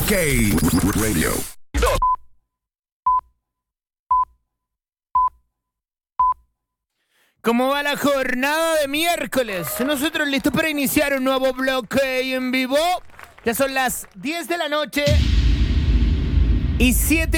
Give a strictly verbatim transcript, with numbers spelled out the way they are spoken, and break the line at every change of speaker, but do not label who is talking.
Ok Radio.
¿Cómo va la jornada de miércoles? Nosotros listos para iniciar un nuevo bloque en vivo. Ya son las diez de la noche y siete